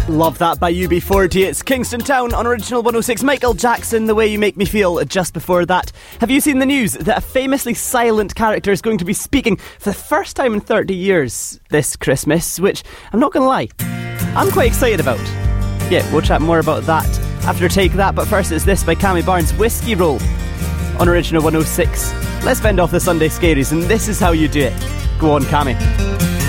Love that by UB40. It's Kingston Town on Original 106. Michael Jackson, The Way You Make Me Feel, just before that. Have you seen the news that a famously silent character is going to be speaking for the first time in 30 years this Christmas, which, I'm not going to lie, I'm quite excited about. Yeah, we'll chat more about that after Take That, but first it's this by Cammy Barnes, Whiskey Roll on Original 106. Let's fend off the Sunday scaries, and this is how you do it. Go on, Cammy.